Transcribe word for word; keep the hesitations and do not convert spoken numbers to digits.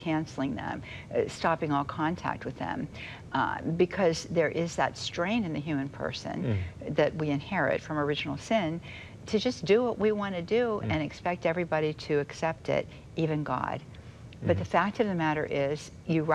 canceling them, uh, stopping all contact with them, uh, because there is that strain in the human person mm. that we inherit from original sin to just do what we want to do mm. and expect everybody to accept it, even God. Mm. But the fact of the matter is, you